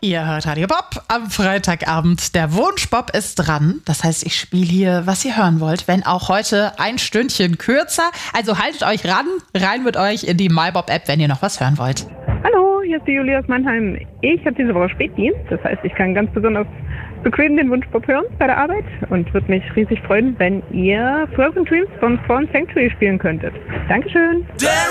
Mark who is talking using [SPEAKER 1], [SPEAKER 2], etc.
[SPEAKER 1] Ihr hört Radio Bob am Freitagabend. Der Wunschbob ist dran. Das heißt, ich spiele hier, was ihr hören wollt, wenn auch heute ein Stündchen kürzer. Also haltet euch ran, rein mit euch in die MyBob-App, wenn ihr noch was hören wollt.
[SPEAKER 2] Hallo, hier ist die Julia aus Mannheim. Ich habe diese Woche Spätdienst. Das heißt, ich kann ganz besonders bequem den Wunschbob hören bei der Arbeit und würde mich riesig freuen, wenn ihr Frozen Dreams von Fallen Sanctuary spielen könntet. Dankeschön.